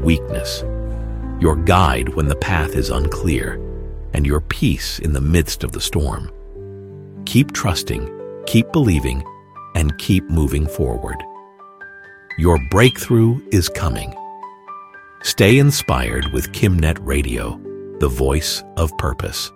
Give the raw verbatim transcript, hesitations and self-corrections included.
weakness, your guide when the path is unclear, and your peace in the midst of the storm. Keep trusting, keep believing, and keep moving forward. Your breakthrough is coming. Stay inspired with KimNet Radio, the voice of purpose.